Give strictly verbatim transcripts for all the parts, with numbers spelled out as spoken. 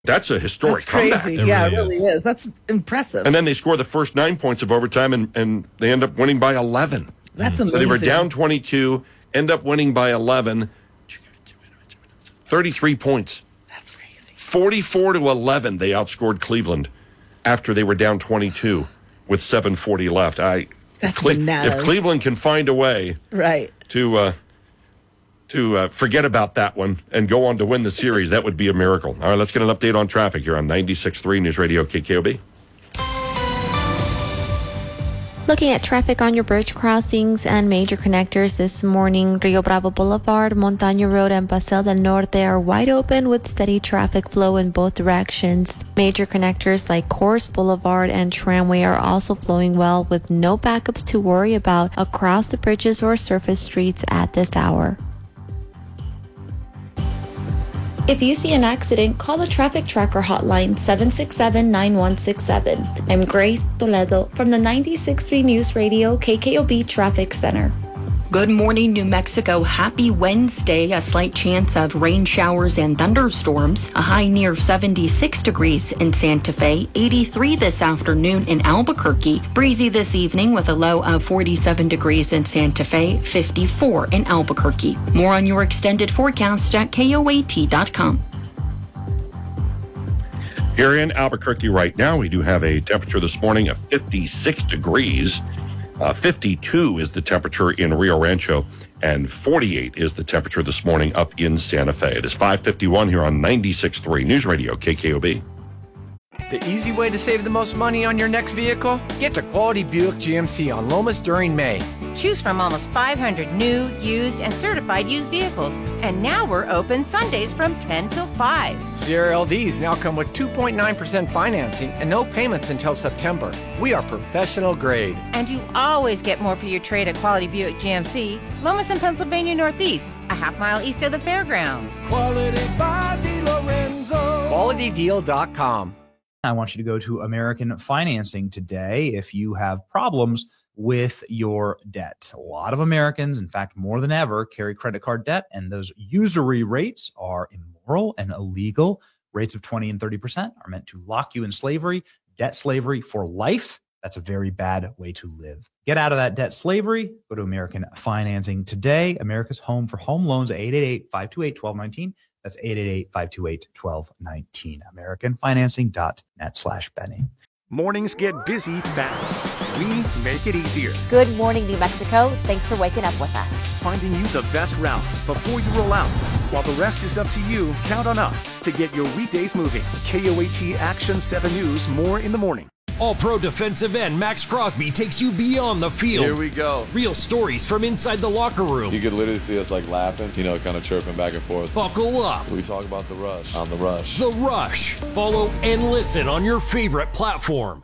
That's a historic That's crazy. comeback. It yeah, really it really is. is. That's impressive. And then they score the first nine points of overtime, and, and they end up winning by eleven. That's mm. amazing. So they were down twenty-two, end up winning by eleven. thirty-three points. That's crazy. forty-four to eleven, they outscored Cleveland after they were down twenty-two with seven forty left. I That's Cle- bananas. If Cleveland can find a way right. to... Uh, to uh, forget about that one and go on to win the series, that would be a miracle. All right, let's get an update on traffic here on ninety-six point three News Radio K K O B. Looking at traffic on your bridge crossings and major connectors this morning, Rio Bravo Boulevard, Montaña Road, and Paseo del Norte are wide open with steady traffic flow in both directions. Major connectors like Coors Boulevard and Tramway are also flowing well with no backups to worry about across the bridges or surface streets at this hour. If you see an accident, call the Traffic Tracker hotline seven six seven, nine one six seven. I'm Grace Toledo from the ninety-six point three News Radio K K O B Traffic Center. Good morning, New Mexico. Happy Wednesday. A slight chance of rain showers and thunderstorms. A high near seventy-six degrees in Santa Fe. eighty-three this afternoon in Albuquerque. Breezy this evening with a low of forty-seven degrees in Santa Fe. fifty-four in Albuquerque. More on your extended forecast at K O A T dot com. Here in Albuquerque right now, we do have a temperature this morning of fifty-six degrees. Uh, fifty-two is the temperature in Rio Rancho, and forty-eight is the temperature this morning up in Santa Fe. It is five fifty-one here on ninety-six point three News Radio K K O B. The easy way to save the most money on your next vehicle? Get to Quality Buick G M C on Lomas during May. Choose from almost five hundred new, used, and certified used vehicles. And now we're open Sundays from ten till five. Sierra L Ds now come with two point nine percent financing and no payments until September. We are professional grade. And you always get more for your trade at Quality Buick G M C, Lomas and Pennsylvania Northeast, a half mile east of the fairgrounds. Quality by DeLorenzo. Quality Deal dot com. I want you to go to American Financing today if you have problems with your debt. A lot of Americans, in fact, more than ever, carry credit card debt, and those usury rates are immoral and illegal. Rates of twenty and thirty percent are meant to lock you in slavery, debt slavery for life. That's a very bad way to live. Get out of that debt slavery. Go to American Financing today. America's home for home loans, eight eight eight, five two eight, one two one nine. That's eight eight eight, five two eight, one two one nine. American Financing dot net slash Benny. Mornings get busy fast. We make it easier. Good morning, New Mexico. Thanks for waking up with us. Finding you the best route before you roll out. While the rest is up to you, count on us to get your weekdays moving. K O A T Action seven News, more in the morning. All-Pro defensive end Max Crosby takes you beyond the field. Here we go. Real stories from inside the locker room. You could literally see us like laughing, you know, kind of chirping back and forth. Buckle up. We talk about the rush on The Rush. The Rush. Follow and listen on your favorite platform.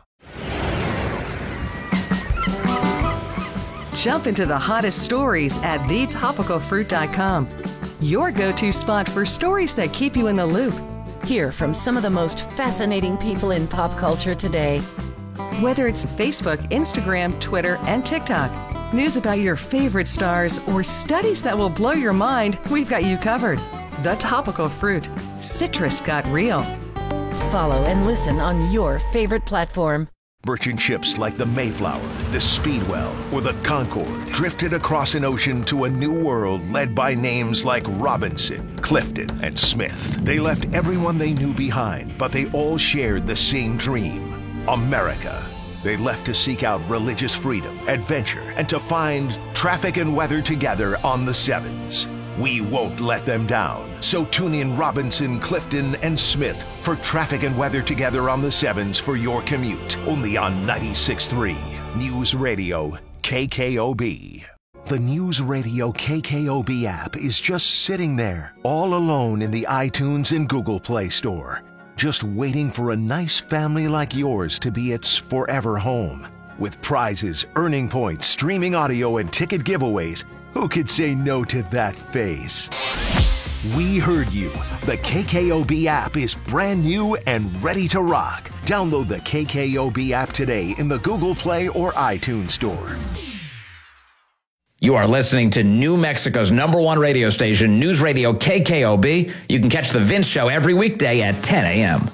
Jump into the hottest stories at the topical fruit dot com. Your go-to spot for stories that keep you in the loop. Hear from some of the most fascinating people in pop culture today. Whether it's Facebook, Instagram, Twitter, and TikTok, news about your favorite stars, or studies that will blow your mind, we've got you covered. The Topical Fruit. Citrus got real. Follow and listen on your favorite platform. Merchant ships like the Mayflower, the Speedwell, or the Concorde drifted across an ocean to a new world led by names like Robinson, Clifton, and Smith. They left everyone they knew behind, but they all shared the same dream, America. They left to seek out religious freedom, adventure, and to find traffic and weather together on the Sevens. We won't let them down. So tune in Robinson, Clifton, and Smith for traffic and weather together on the Sevens for your commute. Only on ninety-six point three News Radio K K O B. The News Radio K K O B app is just sitting there, all alone in the iTunes and Google Play Store, just waiting for a nice family like yours to be its forever home. With prizes, earning points, streaming audio, and ticket giveaways, who could say no to that face? We heard you. The K K O B app is brand new and ready to rock. Download the K K O B app today in the Google Play or iTunes Store. You are listening to New Mexico's number one radio station, News Radio K K O B. You can catch The Vince Show every weekday at ten a.m.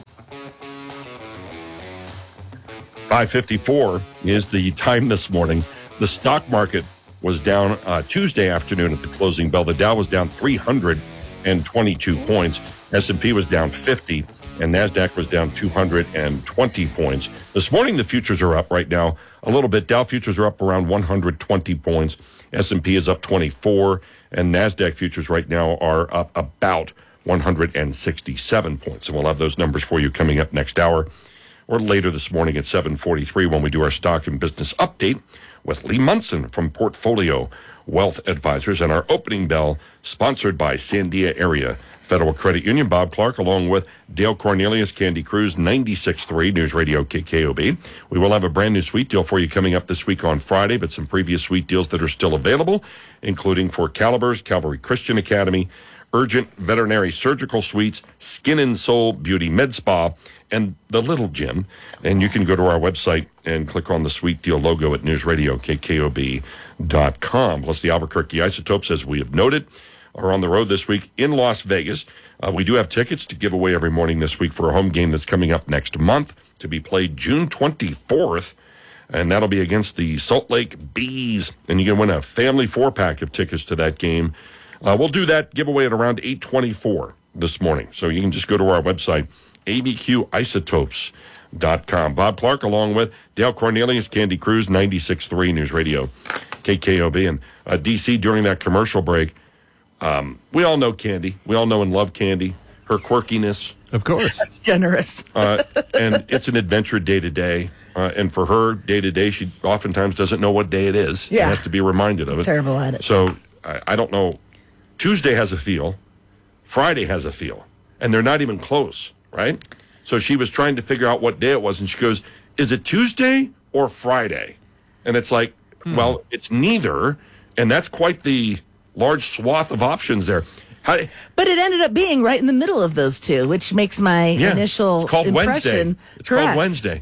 five fifty-four is the time this morning. The stock market was down uh, Tuesday afternoon at the closing bell. The Dow was down three hundred twenty-two points. S and P was down fifty, and NASDAQ was down two hundred twenty points. This morning, the futures are up right now a little bit. Dow futures are up around one hundred twenty points. S and P is up twenty-four, and NASDAQ futures right now are up about one hundred sixty-seven points. And we'll have those numbers for you coming up next hour or later this morning at seven forty-three when we do our stock and business update with Lee Munson from Portfolio Wealth Advisors, and our opening bell sponsored by Sandia Area Federal Credit Union. Bob Clark along with Dale Cornelius, Candy Cruz, ninety-six point three News Radio K K O B. We will have a brand new sweet deal for you coming up this week on Friday, but some previous sweet deals that are still available, including for Calibers, Calvary Christian Academy, Urgent Veterinary Surgical Suites, Skin and Soul Beauty Med Spa, and the Little Gym. And you can go to our website and click on the sweet deal logo at news radio k k o b dot com. Plus the Albuquerque Isotopes, as we have noted, are on the road this week in Las Vegas. Uh, we do have tickets to give away every morning this week for a home game that's coming up next month to be played June twenty-fourth, and that'll be against the Salt Lake Bees. And you can win a family four-pack of tickets to that game. Uh, we'll do that giveaway at around eight twenty-four this morning. So you can just go to our website, a b q isotopes dot com. Bob Clark along with Dale Cornelius, Candy Cruz, ninety-six point three News Radio K K O B. And uh, D C, during that commercial break, um, we all know Candy. We all know and love Candy. Her quirkiness. Of course. That's generous. uh, and it's an adventure day to day. Uh, and for her, day to day, she oftentimes doesn't know what day it is. Yeah. She has to be reminded of it. Terrible at it. So I, I don't know. Tuesday has a feel. Friday has a feel. And they're not even close, right? So she was trying to figure out what day it was, and she goes, is it Tuesday or Friday? And it's like, hmm. well, it's neither, and that's quite the large swath of options there. How, but it ended up being right in the middle of those two, which makes my yeah, initial it's called impression Wednesday. It's correct. called Wednesday.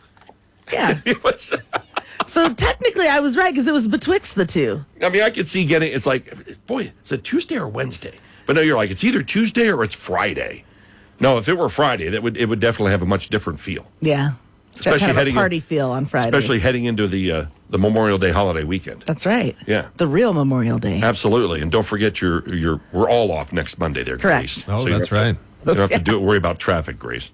Yeah. was, so technically I was right because it was betwixt the two. I mean, I could see getting, it's like, boy, is it Tuesday or Wednesday? But no, you're like, it's either Tuesday or it's Friday. No, if it were Friday, that would it would definitely have a much different feel. Yeah. It's got Especially kind of heading a party in, feel on Friday. Especially heading into the uh, the Memorial Day holiday weekend. That's right. Yeah. The real Memorial Day. Absolutely. And don't forget, your your we're all off next Monday there, Correct. Grace. Oh, so that's you right. To, you don't have to do it, worry about traffic, Grace.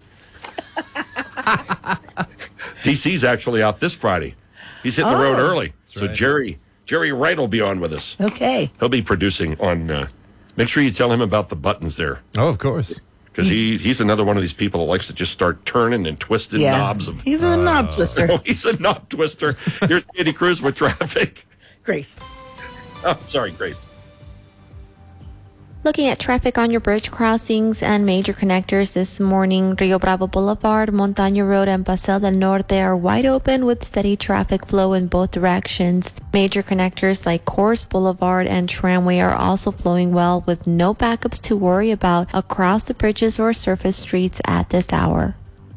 D C's actually out this Friday. He's hitting oh, the road early. So right. Jerry Jerry Wright will be on with us. Okay. He'll be producing on, uh, make sure you tell him about the buttons there. Oh, of course. Because he, he's another one of these people that likes to just start turning and twisting yeah. knobs. Of, he's a uh, knob twister. Oh, he's a knob twister. Here's Candy Cruz with traffic. Grace. Oh, sorry, Grace. Looking at traffic on your bridge crossings and major connectors this morning, Rio Bravo Boulevard, Montaña Road, and Paseo del Norte are wide open with steady traffic flow in both directions. Major connectors like Coors Boulevard and Tramway are also flowing well with no backups to worry about across the bridges or surface streets at this hour.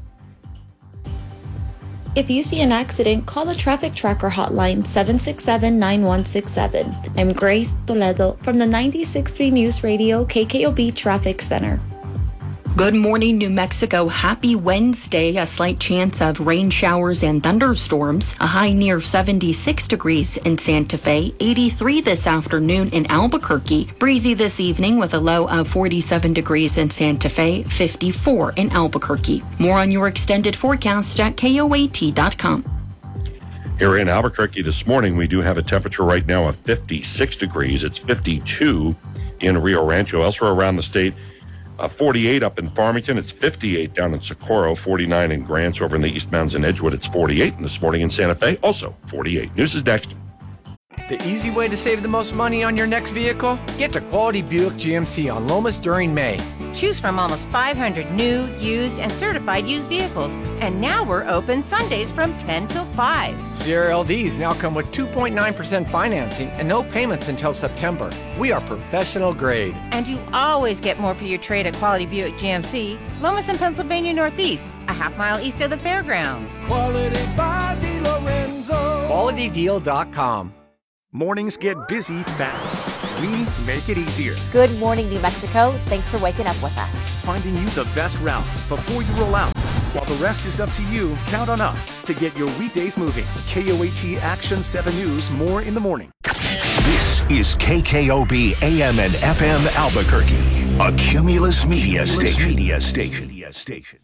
If you see an accident, call the Traffic Tracker hotline seven six seven, nine one six seven. I'm Grace Toledo from the ninety-six point three News Radio K K O B Traffic Center. Good morning, New Mexico. Happy Wednesday. A slight chance of rain showers and thunderstorms. A high near seventy-six degrees in Santa Fe. eighty-three this afternoon in Albuquerque. Breezy this evening with a low of forty-seven degrees in Santa Fe. fifty-four in Albuquerque. More on your extended forecast at K O A T dot com. Here in Albuquerque this morning, we do have a temperature right now of fifty-six degrees. It's fifty-two in Rio Rancho. Elsewhere around the state, Uh, forty-eight up in Farmington. It's fifty-eight down in Socorro, forty-nine in Grants. Over in the East Mountains in Edgewood, it's forty-eight. And this morning in Santa Fe, also forty-eight. News is next. The easy way to save the most money on your next vehicle? Get to Quality Buick G M C on Lomas during May. Choose from almost five hundred new, used, and certified used vehicles. And now we're open Sundays from ten till five. Sierra L Ds now come with two point nine percent financing and no payments until September. We are professional grade. And you always get more for your trade at Quality Buick G M C, Lomas and Pennsylvania Northeast, a half mile east of the fairgrounds. Quality by DeLorenzo. Quality Deal dot com. Mornings get busy fast. We make it easier. Good morning, New Mexico. Thanks for waking up with us. Finding you the best route before you roll out. While the rest is up to you, count on us to get your weekdays moving. K O A T Action seven News, more in the morning. This is K K O B A M and F M Albuquerque, a Cumulus Media Station. Media Station. Media Station.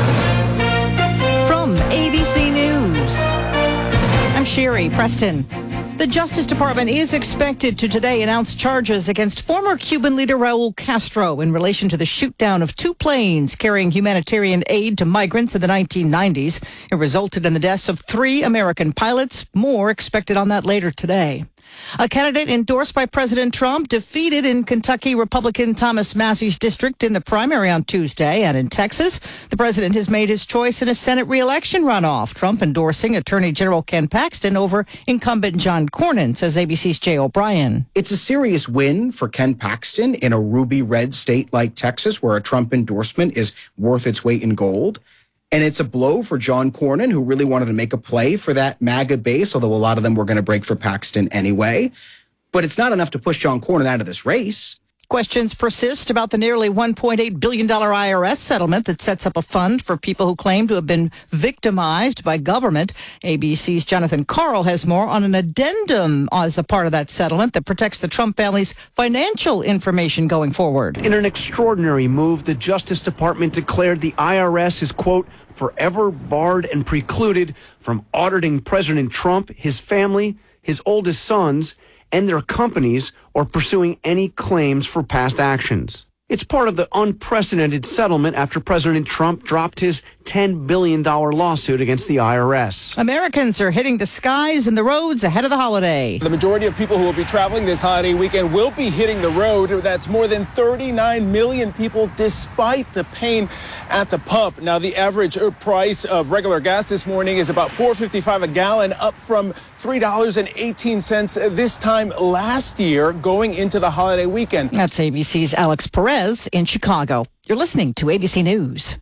From A B C News, I'm Sherry Preston. The Justice Department is expected to today announce charges against former Cuban leader Raul Castro in relation to the shoot-down of two planes carrying humanitarian aid to migrants in the nineteen nineties. It resulted in the deaths of three American pilots. More expected on that later today. A candidate endorsed by President Trump defeated in Kentucky Republican Thomas Massey's district in the primary on Tuesday. And in Texas, the president has made his choice in a Senate re-election runoff. Trump endorsing Attorney General Ken Paxton over incumbent John Cornyn, says A B C's Jay O'Brien. It's a serious win for Ken Paxton in a ruby red state like Texas, where a Trump endorsement is worth its weight in gold. And it's a blow for John Cornyn, who really wanted to make a play for that MAGA base, although a lot of them were going to break for Paxton anyway. But it's not enough to push John Cornyn out of this race. Questions persist about the nearly one point eight billion dollars I R S settlement that sets up a fund for people who claim to have been victimized by government. A B C's Jonathan Carl has more on an addendum as a part of that settlement that protects the Trump family's financial information going forward. In an extraordinary move, the Justice Department declared the I R S is, quote, forever barred and precluded from auditing President Trump, his family, his oldest sons, and their companies, or pursuing any claims for past actions. It's part of the unprecedented settlement after President Trump dropped his ten billion dollars lawsuit against the I R S. Americans are hitting the skies and the roads ahead of the holiday. The majority of people who will be traveling this holiday weekend will be hitting the road. That's more than thirty-nine million people, despite the pain at the pump. Now, the average price of regular gas this morning is about four dollars and fifty-five cents a gallon, up from three dollars and eighteen cents this time last year going into the holiday weekend. That's A B C's Alex Perez in Chicago. You're listening to A B C News.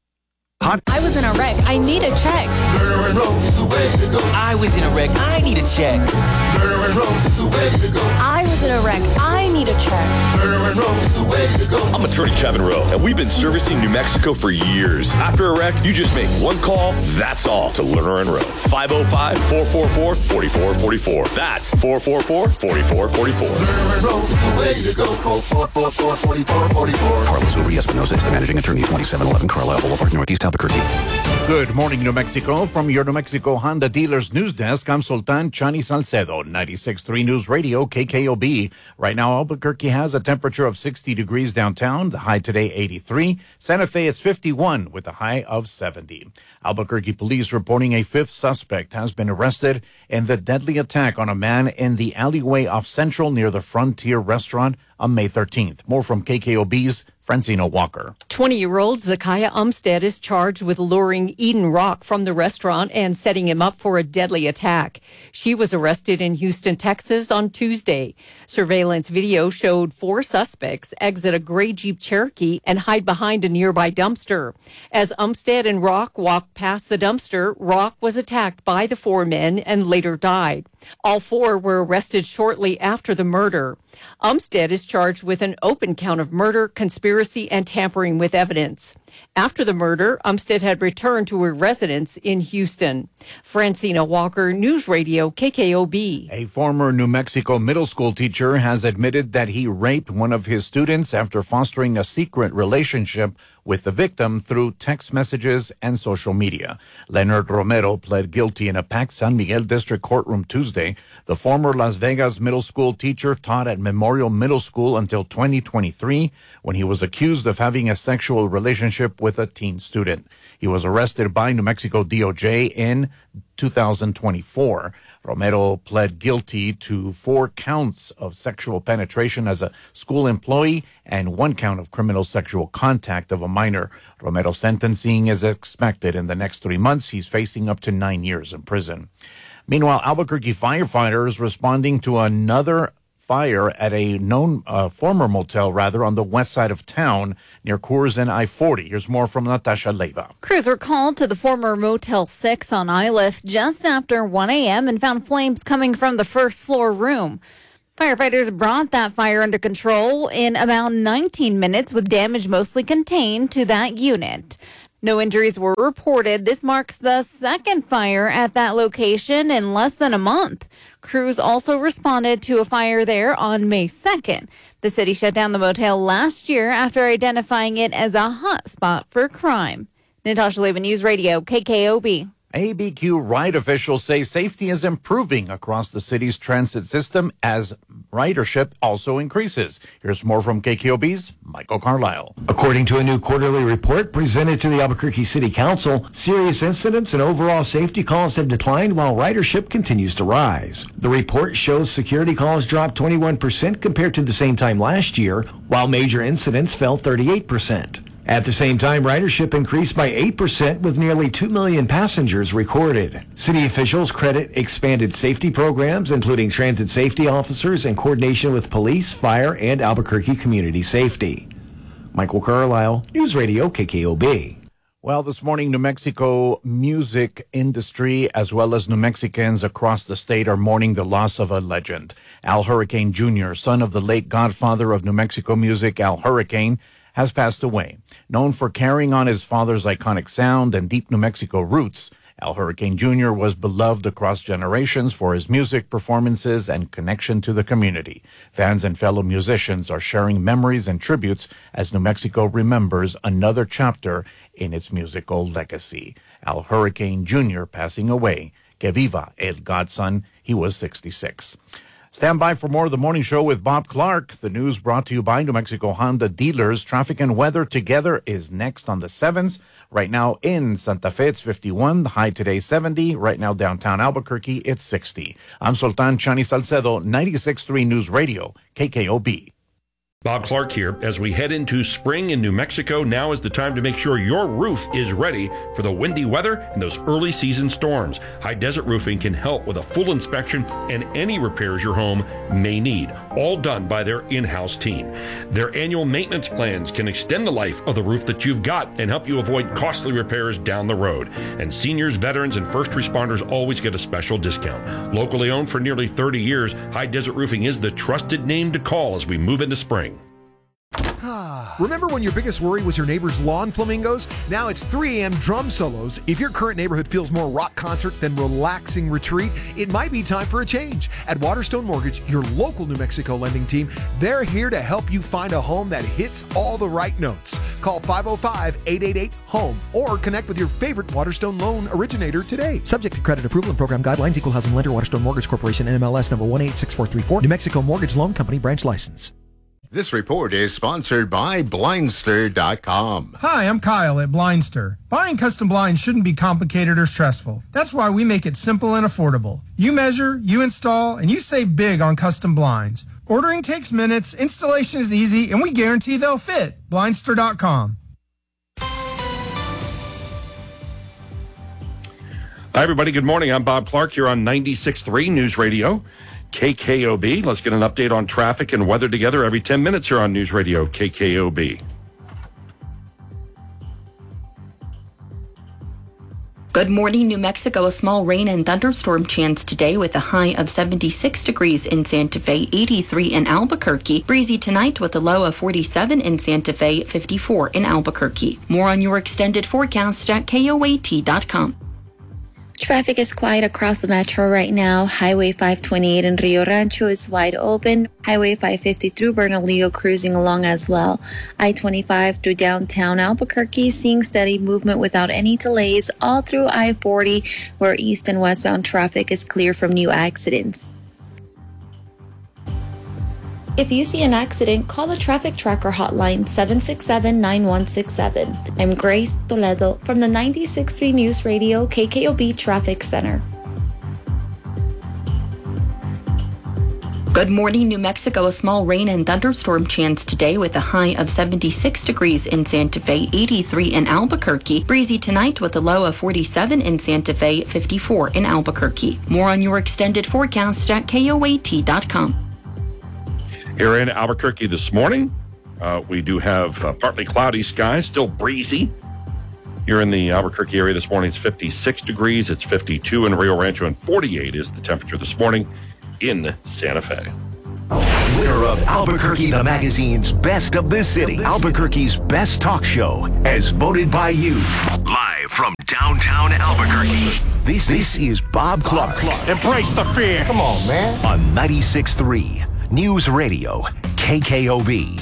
I was in a wreck. I need a check. I was in a wreck. I need a check. I was in a wreck. I need a check. I'm attorney Kevin Rowe, and we've been servicing New Mexico for years. After a wreck, you just make one call, that's all, to Lerner and Rowe. five oh five, four four four, four four four four. That's four four four, four four four four. Lerner and Rowe is the way to go. Call four four four, four four four four. Carlos Uri Espinosa is the managing attorney, twenty-seven eleven Carlisle Boulevard, Northeast Albuquerque. Good morning, New Mexico. From your New Mexico Honda Dealers News Desk, I'm Sultan Chani Salcedo, ninety-six point three News Radio, K K O B. Right now, Albuquerque has a temperature of sixty degrees downtown. The high today, eighty-three. Santa Fe, it's fifty-one with a high of seventy. Albuquerque police reporting a fifth suspect has been arrested in the deadly attack on a man in the alleyway off Central near the Frontier restaurant on May thirteenth. More from K K O B's Francina Walker. twenty-year-old Zakiah Umstead is charged with luring Eden Rock from the restaurant and setting him up for a deadly attack. She was arrested in Houston, Texas on Tuesday. Surveillance video showed four suspects exit a gray Jeep Cherokee and hide behind a nearby dumpster. As Umstead and Rock walked past the dumpster, Rock was attacked by the four men and later died. All four were arrested shortly after the murder. Umstead is charged with an open count of murder, conspiracy, and tampering with evidence. After the murder, Umstead had returned to her residence in Houston. Francina Walker, News Radio, K K O B. A former New Mexico middle school teacher has admitted that he raped one of his students after fostering a secret relationship with the victim through text messages and social media. Leonard Romero pled guilty in a packed San Miguel District courtroom Tuesday. The former Las Vegas middle school teacher taught at Memorial Middle School until twenty twenty-three when he was accused of having a sexual relationship with a teen student. He was arrested by New Mexico D O J in two thousand twenty-four. Romero pled guilty to four counts of sexual penetration as a school employee and one count of criminal sexual contact of a minor. Romero's sentencing is expected in the next three months. He's facing up to nine years in prison. Meanwhile, Albuquerque firefighters responding to another fire at a known uh, former motel, rather, on the west side of town near Coors and I forty. Here's more from Natasha Leiva. Crews were called to the former Motel six on Iliff just after one a.m. and found flames coming from the first floor room. Firefighters brought that fire under control in about nineteen minutes, with damage mostly contained to that unit. No injuries were reported. This marks the second fire at that location in less than a month. Crews also responded to a fire there on May second. The city shut down the motel last year after identifying it as a hot spot for crime. Natasha Leiva, News Radio, K K O B. A B Q ride officials say safety is improving across the city's transit system as ridership also increases. Here's more from K K O B's Michael Carlisle. According to a new quarterly report presented to the Albuquerque City Council, serious incidents and overall safety calls have declined while ridership continues to rise. The report shows security calls dropped twenty-one percent compared to the same time last year, while major incidents fell thirty-eight percent. At the same time, ridership increased by eight percent with nearly two million passengers recorded. City officials credit expanded safety programs, including transit safety officers and coordination with police, fire, and Albuquerque community safety. Michael Carlisle, News Radio K K O B. Well, this morning, New Mexico music industry, as well as New Mexicans across the state, are mourning the loss of a legend. Al Hurricane Junior, son of the late godfather of New Mexico music, Al Hurricane, has passed away. Known for carrying on his father's iconic sound and deep New Mexico roots, Al Hurricane Junior was beloved across generations for his music performances and connection to the community. Fans and fellow musicians are sharing memories and tributes as New Mexico remembers another chapter in its musical legacy. Al Hurricane Junior passing away. Que viva el godson. He was sixty-six. Stand by for more of the morning show with Bob Clark. The news brought to you by New Mexico Honda dealers. Traffic and weather together is next on the sevens. Right now in Santa Fe, it's fifty-one. The high today, seventy. Right now downtown Albuquerque, it's sixty. I'm Sultan Chani Salcedo, ninety-six point three News Radio, K K O B. Bob Clark here. As we head into spring in New Mexico, now is the time to make sure your roof is ready for the windy weather and those early season storms. High Desert Roofing can help with a full inspection and any repairs your home may need, all done by their in-house team. Their annual maintenance plans can extend the life of the roof that you've got and help you avoid costly repairs down the road. And seniors, veterans, and first responders always get a special discount. Locally owned for nearly thirty years, High Desert Roofing is the trusted name to call as we move into spring. Remember when your biggest worry was your neighbor's lawn flamingos? Now it's three a.m. drum solos. If your current neighborhood feels more rock concert than relaxing retreat, it might be time for a change. At Waterstone Mortgage, your local New Mexico lending team, they're here to help you find a home that hits all the right notes. Call five oh five, eight eight eight, HOME or connect with your favorite Waterstone loan originator today. Subject to credit approval and program guidelines. Equal housing lender, Waterstone Mortgage Corporation, N M L S number one eight six four three four. New Mexico Mortgage Loan Company branch license. This report is sponsored by Blindster dot com. Hi, I'm Kyle at Blindster. Buying custom blinds shouldn't be complicated or stressful. That's why we make it simple and affordable. You measure, you install, and you save big on custom blinds. Ordering takes minutes, installation is easy, and we guarantee they'll fit. Blindster dot com. Hi, everybody. Good morning. I'm Bob Clark here on ninety-six point three News Radio, K K O B. Let's get an update on traffic and weather together every ten minutes here on News Radio, K K O B. Good morning, New Mexico. A small rain and thunderstorm chance today with a high of seventy-six degrees in Santa Fe, eighty-three in Albuquerque. Breezy tonight with a low of forty-seven in Santa Fe, fifty-four in Albuquerque. More on your extended forecast at K O A T dot com. Traffic is quiet across the metro right now. Highway five twenty-eight in Rio Rancho is wide open. Highway five fifty through Bernalillo cruising along as well. I twenty-five through downtown Albuquerque seeing steady movement without any delays all through I forty, where east and westbound traffic is clear from new accidents. If you see an accident, call the Traffic Tracker hotline seven six seven, nine one six seven. I'm Grace Toledo from the ninety-six point three News Radio K K O B Traffic Center. Good morning, New Mexico. A small rain and thunderstorm chance today with a high of seventy-six degrees in Santa Fe, eighty-three in Albuquerque. Breezy tonight with a low of forty-seven in Santa Fe, fifty-four in Albuquerque. More on your extended forecast at K O A T dot com. Here in Albuquerque this morning, uh, we do have uh, partly cloudy skies, still breezy. Here in the Albuquerque area this morning, it's fifty-six degrees. It's fifty-two in Rio Rancho, and forty-eight is the temperature this morning in Santa Fe. Winner of Albuquerque the Magazine's Best of the City, Albuquerque's best talk show, as voted by you. Live from downtown Albuquerque, this, this is Bob Clark. Clark. Embrace the fear. Come on, man. On ninety-six point three News Radio, K K O B.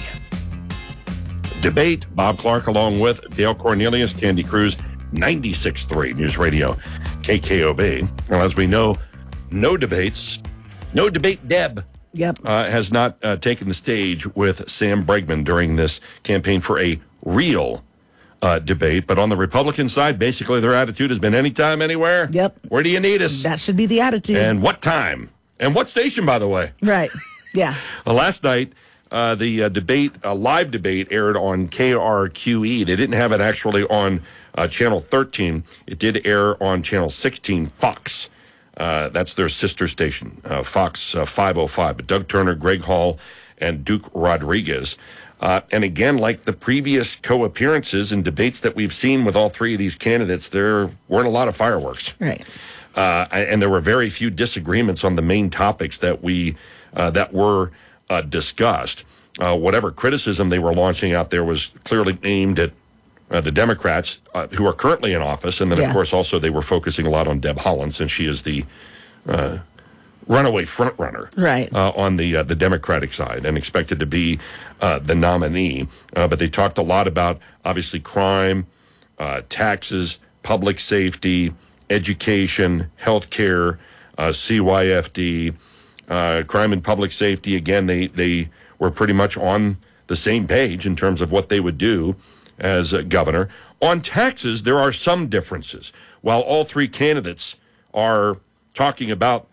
Debate, Bob Clark along with Dale Cornelius, Candy Cruz, ninety-six point three News Radio, K K O B. Well, as we know, no debates, no debate Deb. Yep. Uh, has not uh, taken the stage with Sam Bregman during this campaign for a real uh, debate. But on the Republican side, basically their attitude has been anytime, anywhere. Yep. Where do you need us? That should be the attitude. And what time? And what station, by the way? Right. Yeah. Uh, last night, uh, the uh, debate, uh, live debate aired on K R Q E. They didn't have it actually on uh, Channel thirteen. It did air on Channel sixteen, Fox. Uh, that's their sister station, uh, Fox uh, five oh five. But Doug Turner, Greg Hall, and Duke Rodriguez. Uh, and again, like the previous co-appearances and debates that we've seen with all three of these candidates, there weren't a lot of fireworks. Right. Uh, and there were very few disagreements on the main topics that we uh, that were uh, discussed. Uh, whatever criticism they were launching out there was clearly aimed at Uh, the Democrats uh, who are currently in office. And then, Yeah. of course, also they were focusing a lot on Deb Haaland, since she is the uh, runaway frontrunner Right. uh, on the uh, the Democratic side and expected to be uh, the nominee. Uh, but they talked a lot about, obviously, crime, uh, taxes, public safety, education, health care, uh, C Y F D, uh, crime and public safety. Again, they, they were pretty much on the same page in terms of what they would do as uh, governor. On taxes, there are some differences. While all three candidates are talking about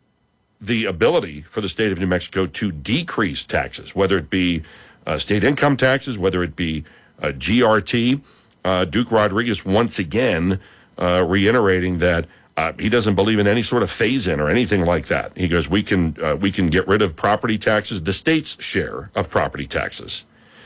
the ability for the state of New Mexico to decrease taxes, whether it be uh, state income taxes, whether it be uh, G R T, uh, Duke Rodriguez once again uh, reiterating that uh, he doesn't believe in any sort of phase-in or anything like that. He goes, we can uh, we can get rid of property taxes, the state's share of property taxes.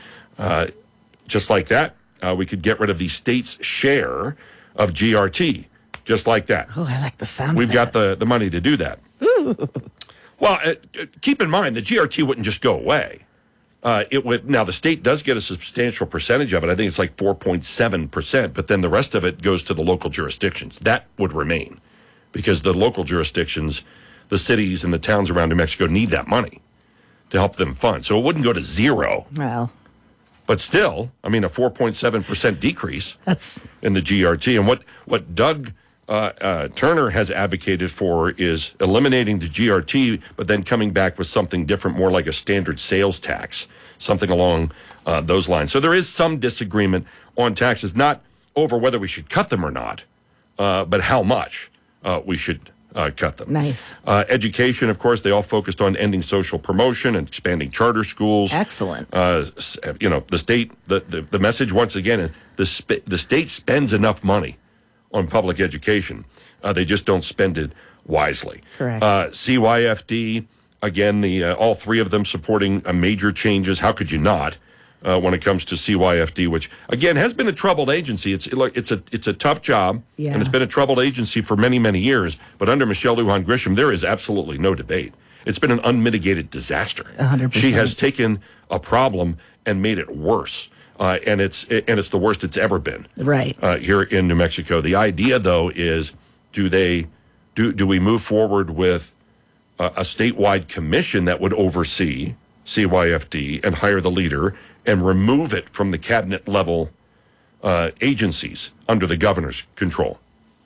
Uh, Just like that, uh, we could get rid of the state's share of G R T. Just like that. Oh, I like the sound We've of got the, the money to do that. Ooh. Well, uh, keep in mind, the G R T wouldn't just go away. Uh, it would. Now, the state does get a substantial percentage of it. I think it's like four point seven percent, but then the rest of it goes to the local jurisdictions. That would remain because the local jurisdictions, the cities and the towns around New Mexico need that money to help them fund. So it wouldn't go to zero. Well, But still, I mean, a four point seven percent decrease that's in the G R T. And what, what Doug uh, uh, Turner has advocated for is eliminating the G R T, but then coming back with something different, more like a standard sales tax, something along uh, those lines. So there is some disagreement on taxes, not over whether we should cut them or not, uh, but how much uh, we should Uh, cut them. Nice. Uh, education, of course, they all focused on ending social promotion and expanding charter schools. Excellent. Uh, s- you know, the state, the, the, the message once again is the, sp- the state spends enough money on public education. Uh, they just don't spend it wisely. Correct. Uh, C Y F D, again, the uh, all three of them supporting uh, major changes. How could you not? Uh, when it comes to C Y F D, which again has been a troubled agency. It's it's a it's a tough job, Yeah. and it's been a troubled agency for many many years. But under Michelle Lujan Grisham, there is absolutely no debate. It's been an unmitigated disaster. one hundred percent. She has taken a problem and made it worse, uh, and it's and it's the worst it's ever been. Right. Uh, here in New Mexico, the idea though is, do they do do we move forward with a, a statewide commission that would oversee C Y F D and hire the leader and remove it from the cabinet level uh, agencies under the governor's control?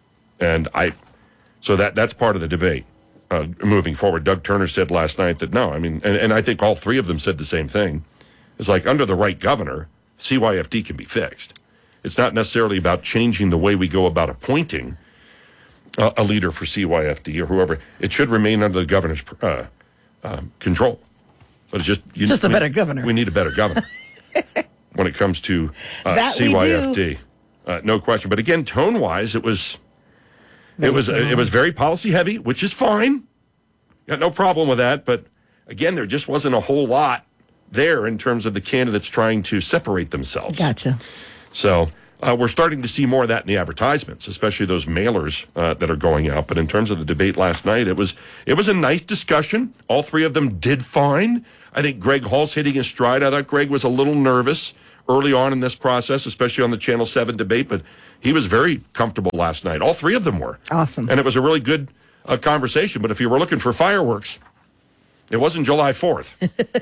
And I, so that that's part of the debate uh, moving forward. Doug Turner said last night that no, I mean, and, and I think all three of them said the same thing. It's like under the right governor, C Y F D can be fixed. It's not necessarily about changing the way we go about appointing uh, a leader for C Y F D or whoever. It should remain under the governor's uh, uh, control. But it's just you, Just a we, better governor. We need a better governor when it comes to uh, That we C Y F D. do. Uh, no question. But again, tone wise, it was Very it was uh, similar. it was very policy heavy, which is fine. Got no problem with that. But again, there just wasn't a whole lot there in terms of the candidates trying to separate themselves. Gotcha. So uh, we're starting to see more of that in the advertisements, especially those mailers uh, that are going out. But in terms of the debate last night, it was it was a nice discussion. All three of them did fine. I think Greg Hall's hitting his stride. I thought Greg was a little nervous early on in this process, especially on the Channel seven debate, but he was very comfortable last night. All three of them were. Awesome. And it was a really good uh, conversation. But if you were looking for fireworks, it wasn't July fourth.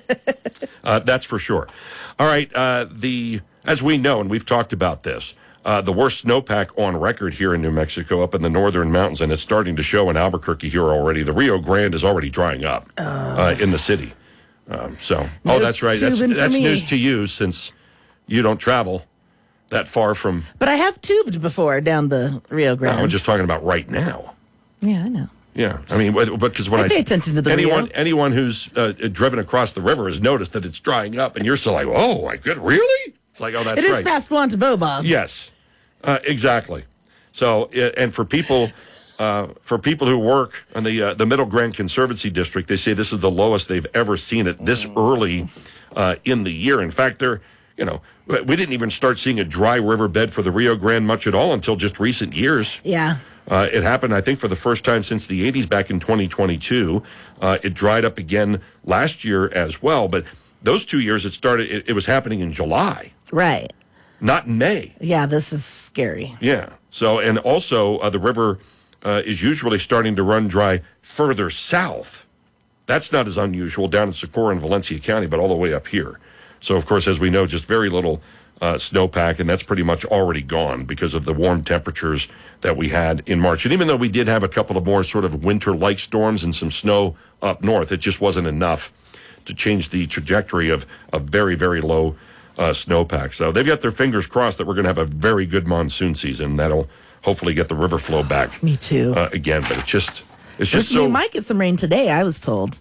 uh, that's for sure. All right. Uh, the as we know, and we've talked about this, uh, the worst snowpack on record here in New Mexico, up in the northern mountains, and it's starting to show in Albuquerque here already. The Rio Grande is already drying up uh, uh, in the city. Um, so, no oh, that's right. That's, that's me. news to you since you don't travel that far from. But I have tubed before down the Rio Grande. No, I'm just talking about right now. Yeah, I know. Yeah, I mean, because when I, I pay attention to the anyone, Rio. anyone who's uh, driven across the river has noticed that it's drying up, and you're still like, "Oh, my good, really?" It's like, "Oh, that's it is right." past Wantabo, Bob. Yes, uh, exactly. So, uh, and for people, uh, for people who work in the uh, the Middle Grand Conservancy District, they say this is the lowest they've ever seen it this early uh, in the year. In fact, they're, you know, we didn't even start seeing a dry riverbed for the Rio Grande much at all until just recent years. Yeah. Uh, it happened, I think, for the first time since the eighties back in twenty twenty-two. Uh, it dried up again last year as well. But those two years, it started, it, it was happening in July. Right. Not in May. Yeah, this is scary. Yeah. So, and also uh, the river uh, is usually starting to run dry further south. That's not as unusual down in Socorro and Valencia County, but all the way up here. So, of course, as we know, just very little uh, snowpack, and that's pretty much already gone because of the warm temperatures that we had in March. And even though we did have a couple of more sort of winter-like storms and some snow up north, it just wasn't enough to change the trajectory of a very, very low uh, snowpack. So they've got their fingers crossed that we're going to have a very good monsoon season. That'll hopefully get the river flow back. Me too. Uh, again, but it's just it's just Listen, so. you might get some rain today, I was told.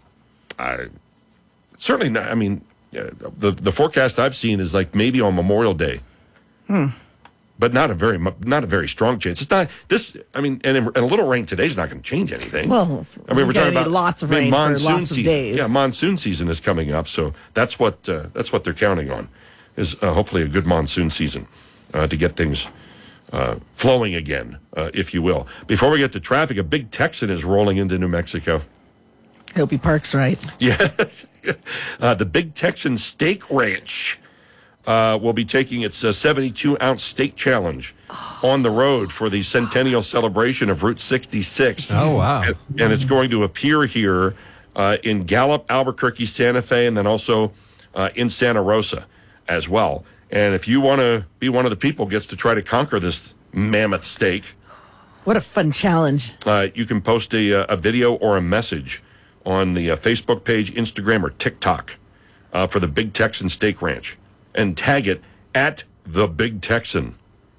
I certainly not. I mean, uh, the the forecast I've seen is like maybe on Memorial Day. Hmm. But not a very mu- not a very strong chance. It's not this. I mean, and, and a little rain today is not going to change anything. Well, I mean, we're talking need about lots of I mean, rain for lots of season. days. Yeah, monsoon season is coming up, so that's what uh, that's what they're counting on, is uh, hopefully a good monsoon season uh, to get things uh, flowing again, uh, if you will. Before we get to traffic, a big Texan is rolling into New Mexico. Hope he parks right. Yes, uh, the Big Texan Steak Ranch. Uh, will be taking its uh, seventy-two ounce steak challenge oh. on the road for the centennial celebration of Route sixty-six. Oh, wow. And, and it's going to appear here uh, in Gallup, Albuquerque, Santa Fe, and then also uh, in Santa Rosa as well. And if you want to be one of the people who gets to try to conquer this mammoth steak. What a fun challenge. Uh, you can post a, a video or a message on the uh, Facebook page, Instagram, or TikTok uh, for the Big Texan Steak Ranch. And tag it at the Big Texan.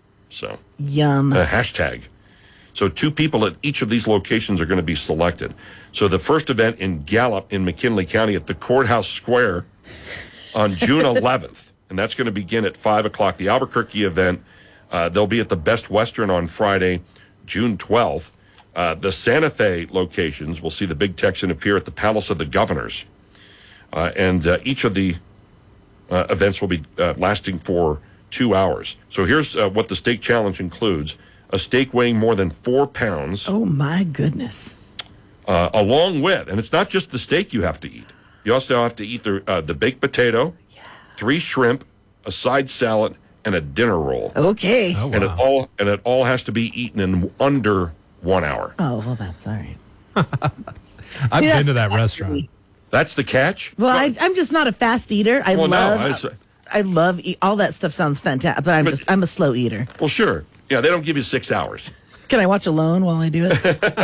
So, yum. A hashtag. So, two people at each of these locations are going to be selected. So, the first event in Gallup in McKinley County at the Courthouse Square on June eleventh. And that's going to begin at five o'clock. The Albuquerque event, uh, they'll be at the Best Western on Friday, June twelfth. Uh, the Santa Fe locations will see the Big Texan appear at the Palace of the Governors. Uh, and uh, each of the Uh, events will be uh, lasting for two hours. So here's uh, what the steak challenge includes. A steak weighing more than four pounds. Oh, my goodness. Uh, along with, and it's not just the steak you have to eat. You also have to eat the, uh, the baked potato, yeah. three shrimp, a side salad, and a dinner roll. Okay. Oh, wow. And it all and it all has to be eaten in under one hour. Oh, well, that's all right. I've See, been to that restaurant. That's the catch? Well, I, I'm just not a fast eater. I well, love, no, I, was, I love eat, all that stuff. Sounds fantastic, but I'm but, just I'm a slow eater. Well, sure. Yeah, they don't give you six hours. Can I watch Alone while I do it?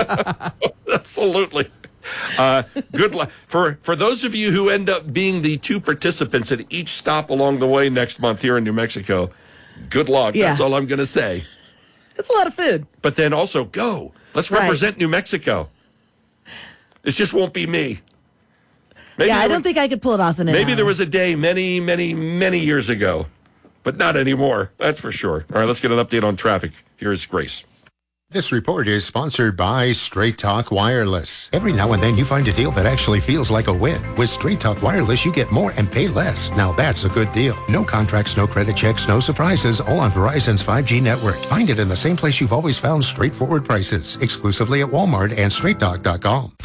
Absolutely. Uh, good luck for for those of you who end up being the two participants at each stop along the way next month here in New Mexico. Good luck. Yeah. That's all I'm going to say. It's a lot of food. But then also go. Let's right. represent New Mexico. It just won't be me. Maybe yeah, I don't was, think I could pull it off in an Maybe hour. there was a day many, many, many years ago, but not anymore. That's for sure. All right, let's get an update on traffic. Here's Grace. This report is sponsored by Straight Talk Wireless. Every now and then you find a deal that actually feels like a win. With Straight Talk Wireless, you get more and pay less. Now that's a good deal. No contracts, no credit checks, no surprises, all on Verizon's five G network. Find it in the same place you've always found straightforward prices, exclusively at Walmart and straight talk dot com.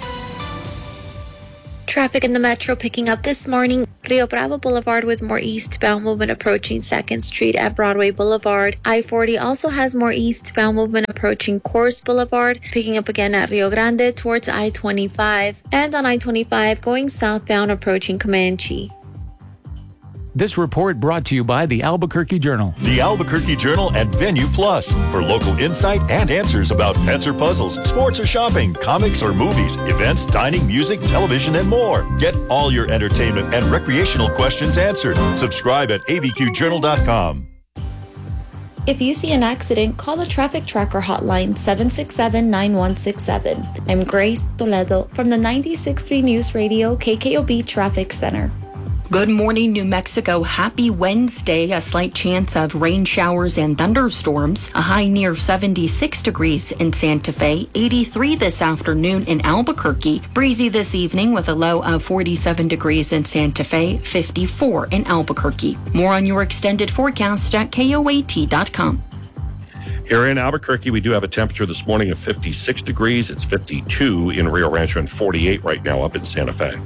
Traffic in the metro picking up this morning. Rio Bravo Boulevard with more eastbound movement approaching second Street at Broadway Boulevard. I forty also has more eastbound movement approaching Coors Boulevard, picking up again at Rio Grande towards I twenty-five. And on I twenty-five going southbound approaching Comanche. This report brought to you by the Albuquerque Journal. The Albuquerque Journal and Venue Plus for local insight and answers about pets or puzzles, sports or shopping, comics or movies, events, dining, music, television, and more. Get all your entertainment and recreational questions answered. Subscribe at A B Q journal dot com. If you see an accident, call the Traffic Tracker hotline seven six seven, nine one six seven. I'm Grace Toledo from the ninety-six point three News Radio K K O B Traffic Center. Good morning, New Mexico. Happy Wednesday. A slight chance of rain showers and thunderstorms. A high near seventy-six degrees in Santa Fe. eighty-three this afternoon in Albuquerque. Breezy this evening with a low of forty-seven degrees in Santa Fe. fifty-four in Albuquerque. More on your extended forecast at K O A T dot com. Here in Albuquerque, we do have a temperature this morning of fifty-six degrees. It's fifty-two in Rio Rancho and forty-eight right now up in Santa Fe.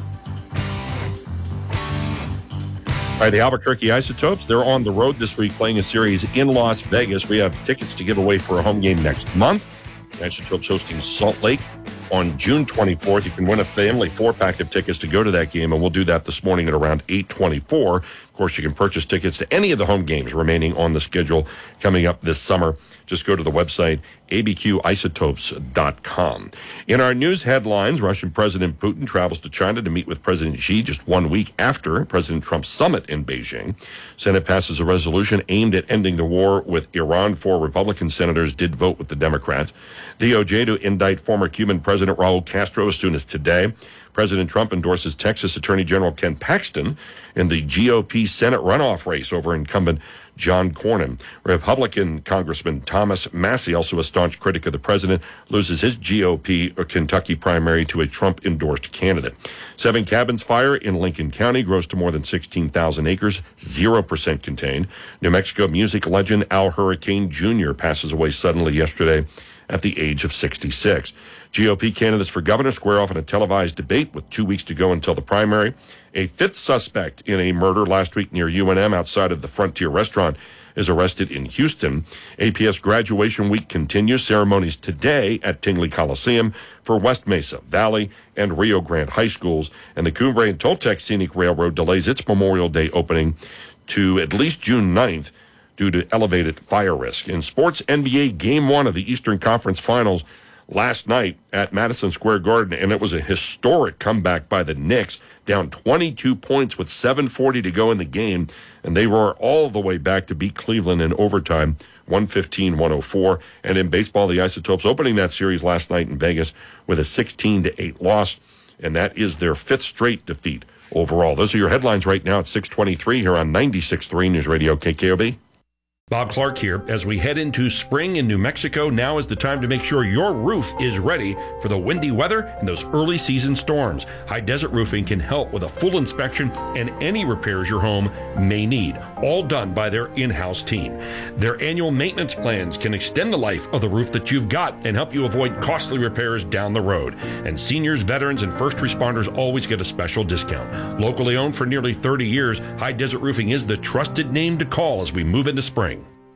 All right, the Albuquerque Isotopes, they're on the road this week playing a series in Las Vegas. We have tickets to give away for a home game next month. The Isotopes hosting Salt Lake on June twenty-fourth. You can win a family four-pack of tickets to go to that game, and we'll do that this morning at around eight twenty-four. Of course, you can purchase tickets to any of the home games remaining on the schedule coming up this summer. Just go to the website, A B Q isotopes dot com. In our news headlines, Russian President Putin travels to China to meet with President Xi just one week after President Trump's summit in Beijing. Senate passes a resolution aimed at ending the war with Iran. Four Republican senators did vote with the Democrats. D O J to indict former Cuban President Raul Castro as soon as today. President Trump endorses Texas Attorney General Ken Paxton in the G O P Senate runoff race over incumbent John Cornyn. Republican Congressman Thomas Massey, also a staunch critic of the president, loses his G O P or Kentucky primary to a Trump-endorsed candidate. Seven cabins fire in Lincoln County grows to more than sixteen thousand acres, zero percent contained. New Mexico music legend Al Hurricane Junior passes away suddenly yesterday at the age of sixty-six. G O P candidates for governor square off in a televised debate with two weeks to go until the primary. A fifth suspect in a murder last week near U N M outside of the Frontier restaurant is arrested in Houston. A P S graduation week continues. Ceremonies today at Tingley Coliseum for West Mesa, Valley, and Rio Grande high schools. And the Cumbre and Toltec Scenic Railroad delays its Memorial Day opening to at least June ninth due to elevated fire risk. In sports, N B A Game one of the Eastern Conference Finals last night at Madison Square Garden, and it was a historic comeback by the Knicks, down twenty-two points with seven forty to go in the game, and they roar all the way back to beat Cleveland in overtime, one fifteen to one oh four. And in baseball, the Isotopes opening that series last night in Vegas with a sixteen to eight loss, and that is their fifth straight defeat overall. Those are your headlines right now at six twenty-three here on ninety-six point three News Radio K K O B. Bob Clark here. As we head into spring in New Mexico, now is the time to make sure your roof is ready for the windy weather and those early season storms. High Desert Roofing can help with a full inspection and any repairs your home may need, all done by their in-house team. Their annual maintenance plans can extend the life of the roof that you've got and help you avoid costly repairs down the road. And seniors, veterans, and first responders always get a special discount. Locally owned for nearly thirty years, High Desert Roofing is the trusted name to call as we move into spring.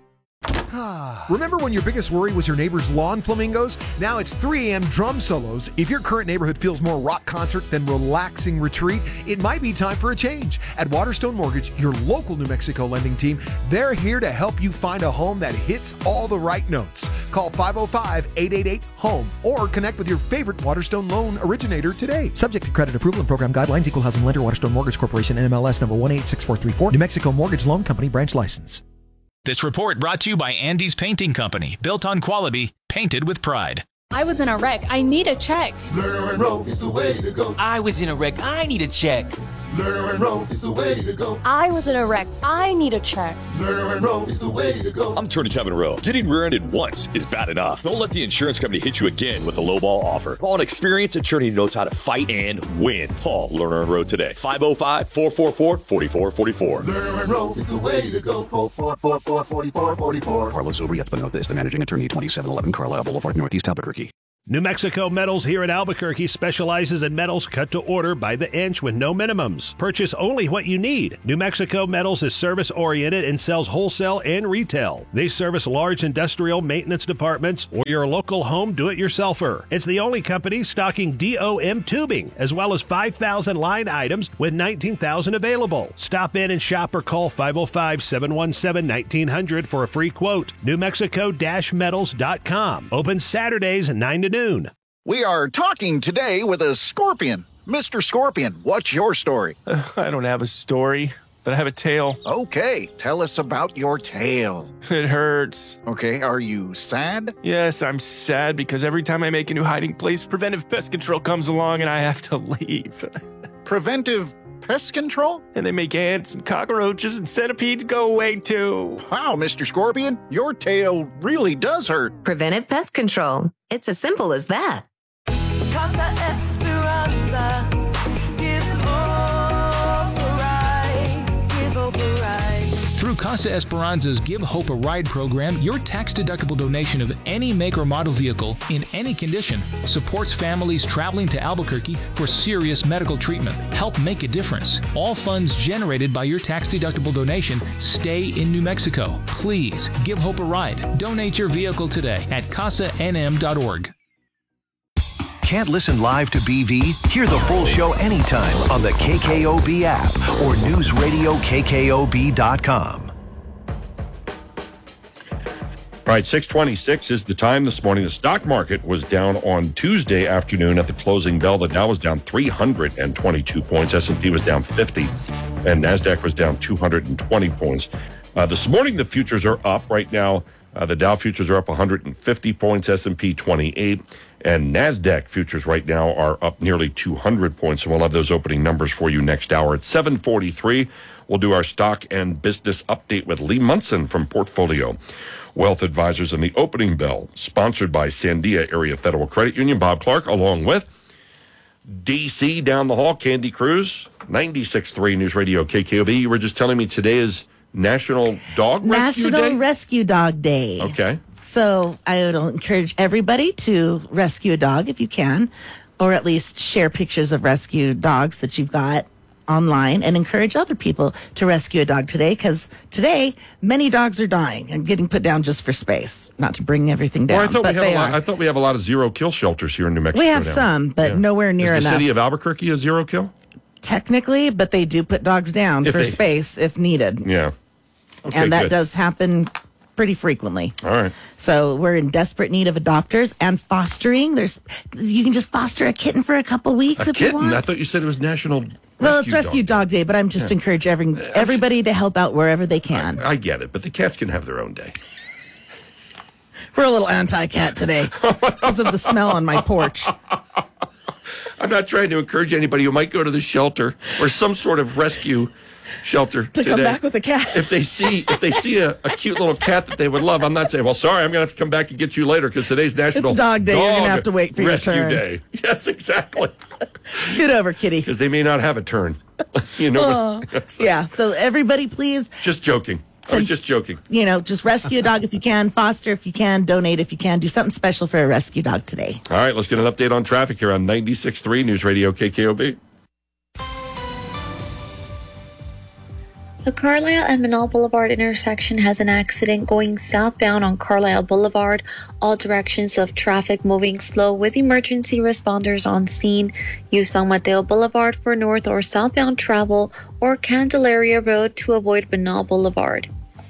Remember when your biggest worry was your neighbor's lawn flamingos? Now it's three a.m. drum solos. If your current neighborhood feels more rock concert than relaxing retreat, it might be time for a change. At Waterstone Mortgage, your local New Mexico lending team, they're here to help you find a home that hits all the right notes. Call five oh five, eight eight eight, HOME or connect with your favorite Waterstone loan originator today. Subject to credit approval and program guidelines. Equal housing lender. Waterstone Mortgage Corporation. N M L S number one eight six four three four. New Mexico Mortgage Loan Company branch license. This report brought to you by Andy's Painting Company, built on quality, painted with pride. I was in a wreck. I need a check. Learn and roll is the way to go. I was in a wreck. I need a check. Learn and roll is the way to go. I was in a wreck. I need a check. Learn and roll is the way to go. I'm Attorney Kevin Rowe. Getting rear-ended once is bad enough. Don't let the insurance company hit you again with a lowball offer. Call an experienced attorney who knows how to fight and win. Call Lerner and Rowe today. five oh five, four four four, four four four four. Learn and roll is the way to go. four four four, four four four four. Carlos Obrieth Benotez, the managing attorney, twenty-seven eleven Carlisle Boulevard, Northeast Albuquerque. New Mexico Metals here in Albuquerque specializes in metals cut to order by the inch with no minimums. Purchase only what you need. New Mexico Metals is service-oriented and sells wholesale and retail. They service large industrial maintenance departments or your local home do-it-yourselfer. It's the only company stocking D O M tubing, as well as five thousand line items with nineteen thousand available. Stop in and shop or call five oh five, seven one seven, nineteen hundred for a free quote. New Mexico Metals dot com. Open Saturdays nine to noon. We are talking today with a scorpion. Mister Scorpion, what's your story? Uh, I don't have a story, but I have a tale. Okay, tell us about your tale. It hurts. Okay, are you sad? Yes, I'm sad because every time I make a new hiding place, Preventive Pest Control comes along and I have to leave. Preventive Pest Control? And they make ants and cockroaches and centipedes go away too. Wow, Mister Scorpion, your tail really does hurt. Preventive Pest Control. It's as simple as that. Casa Esperanza, give hope a ride, give hope a ride. Through Casa Esperanza's Give Hope a Ride program, your tax-deductible donation of any make or model vehicle in any condition supports families traveling to Albuquerque for serious medical treatment. Help make a difference. All funds generated by your tax-deductible donation stay in New Mexico. Please give Hope a ride. Donate your vehicle today at casa n m dot org. Can't listen live to B V? Hear the full show anytime on the K K O B app or news radio K K O B dot com. All right, six twenty-six is the time this morning. The stock market was down on Tuesday afternoon at the closing bell. The Dow was down three hundred twenty-two points. S and P was down fifty, and NASDAQ was down two hundred twenty points. Uh, this morning, the futures are up. Right now, uh, the Dow futures are up one hundred fifty points, S and P twenty-eight, and NASDAQ futures right now are up nearly two hundred points. So we'll have those opening numbers for you next hour at seven forty-three. We'll do our stock and business update with Lee Munson from Portfolio Wealth Advisors in the opening bell, sponsored by Sandia Area Federal Credit Union. Bob Clark, along with D C down the hall, Candy Cruz, ninety-six point three News Radio K K O B. You were just telling me today is National Dog Rescue National Day? Rescue Dog Day. Okay. So I would encourage everybody to rescue a dog if you can, or at least share pictures of rescued dogs that you've got online, and encourage other people to rescue a dog today, because today many dogs are dying and getting put down just for space. Not to bring everything down, Well, I thought but we have they a lot, are. I thought we have a lot of zero kill shelters here in New Mexico. We have now. some, but Yeah. nowhere near Is the enough. city of Albuquerque a zero kill? Technically, but they do put dogs down If for they- space if needed. Yeah. Okay, and that good. does happen pretty frequently. All right. So we're in desperate need of adopters and fostering. There's you can just foster a kitten for a couple weeks A if you kitten? want. I thought you said it was National well, Rescue it's Rescue Dog. Dog Day, but I'm just Yeah. encouraging every, everybody to help out wherever they can. I get it, but the cats can have their own day. We're a little anti-cat today because of the smell on my porch. I'm not trying to encourage anybody who might go to the shelter or some sort of rescue shelter To come today. back with a cat. If they see if they see a, a cute little cat that they would love, I'm not saying, well, sorry, I'm going to have to come back and get you later because today's National It's Dog Day. You're gonna Dog have to wait for your Rescue turn. Day. Yes, exactly. Scoot over, kitty. Because they may not have a turn. you know. Oh, yeah. So everybody, please, Just joking. I was just joking. you know, just rescue a dog if you can, foster if you can, donate if you can, do something special for a rescue dog today. All right, let's get an update on traffic here on ninety-six point three News Radio K K O B. The Carlisle and Manal Boulevard intersection has an accident going southbound on Carlisle Boulevard. All directions of traffic moving slow with emergency responders on scene. Use San Mateo Boulevard for north or southbound travel or Candelaria Road to avoid Manal Boulevard.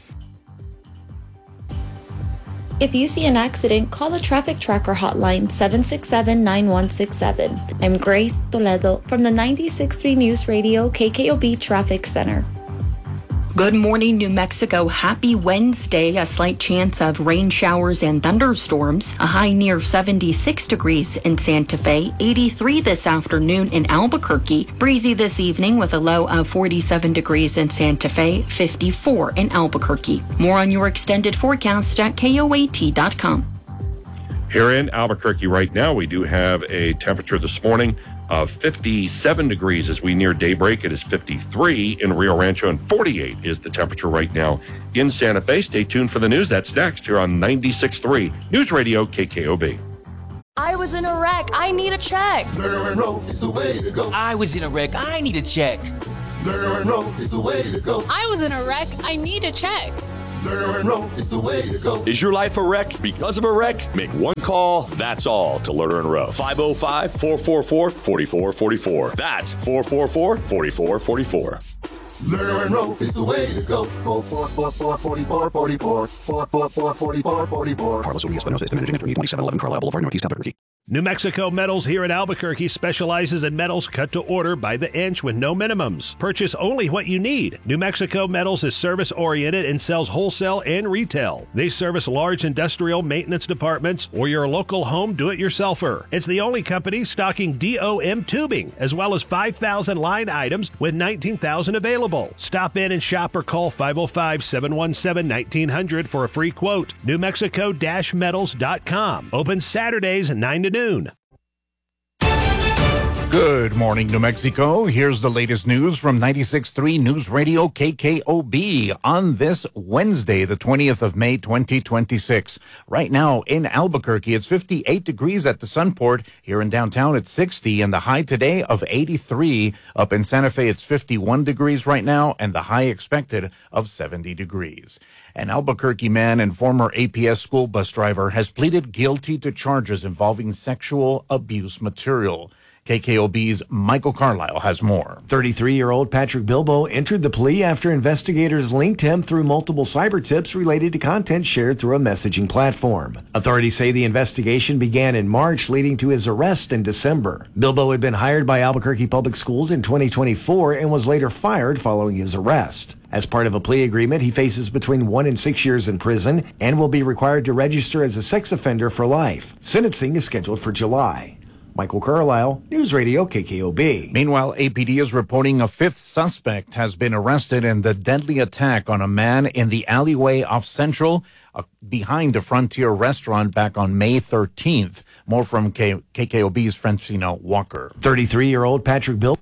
If you see an accident, call the Traffic Tracker hotline seven six seven, nine one six seven. I'm Grace Toledo from the ninety-six point three News Radio K K O B Traffic Center. Good morning, New Mexico. Happy Wednesday. A slight chance of rain showers and thunderstorms. A high near seventy-six degrees in Santa Fe. eighty-three this afternoon in Albuquerque. Breezy this evening with a low of forty-seven degrees in Santa Fe. fifty-four in Albuquerque. More on your extended forecast at K O A T dot com. Here in Albuquerque right now, we do have a temperature this morning of fifty-seven degrees as we near daybreak. It is fifty-three in Rio Rancho, and forty-eight is the temperature right now in Santa Fe. Stay tuned for the news. That's next here on ninety-six point three News Radio K K O B. I was in a wreck. I need a check. Lerner and Rowe is the way to go. I was in a wreck. I need a check. Lerner and Rowe is the way to go. I was in a wreck. I need a check. Lerner and Rowe is the way to go. Is your life a wreck because of a wreck? Make one call, that's all, to Lerner and Rowe. five oh five, four four four, four four four four. That's four four four, four four four four. Lerner and Rowe is the way to go. four four four, four four four, four four four, four four four, four four. Carlos Urias Espinosa is managing attorney, twenty-seven eleven Carlisle Boulevard, Northeast Albuquerque. New Mexico Metals here in Albuquerque specializes in metals cut to order by the inch with no minimums. Purchase only what you need. New Mexico Metals is service-oriented and sells wholesale and retail. They service large industrial maintenance departments or your local home do-it-yourselfer. It's the only company stocking D O M tubing, as well as five thousand line items with nineteen thousand available. Stop in and shop or call five oh five, seven one seven, nineteen hundred for a free quote. New Mexico Metals dot com. Open Saturdays nine to noon. Good morning, New Mexico. Here's the latest news from ninety-six point three News Radio K K O B on this Wednesday, the twentieth of May, twenty twenty-six. Right now in Albuquerque, it's fifty-eight degrees at the Sunport. Here in downtown, it's sixty, and the high today of eighty-three. Up in Santa Fe, it's fifty-one degrees right now, and the high expected of seventy degrees. An Albuquerque man and former A P S school bus driver has pleaded guilty to charges involving sexual abuse material. K K O B's Michael Carlisle has more. thirty-three-year-old Patrick Bilbo entered the plea after investigators linked him through multiple cyber tips related to content shared through a messaging platform. Authorities say the investigation began in March, leading to his arrest in December. Bilbo had been hired by Albuquerque Public Schools in twenty twenty-four and was later fired following his arrest. As part of a plea agreement, he faces between one and six years in prison and will be required to register as a sex offender for life. Sentencing is scheduled for July. Michael Carlisle, News Radio K K O B. Meanwhile, A P D is reporting a fifth suspect has been arrested in the deadly attack on a man in the alleyway off Central uh, behind the Frontier restaurant back on May thirteenth. More from K- KKOB's Francina Walker. thirty-three-year-old Patrick Bill.